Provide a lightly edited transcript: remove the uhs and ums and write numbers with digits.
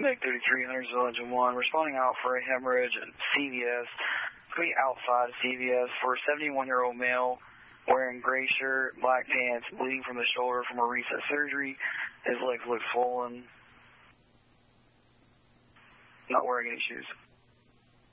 Medic 3300 Village 1, responding out for a hemorrhage at CVS. It's going to be outside of CVS for a 71-year-old male wearing gray shirt, black pants, bleeding from the shoulder from a recent surgery. His legs look swollen. Not wearing any shoes.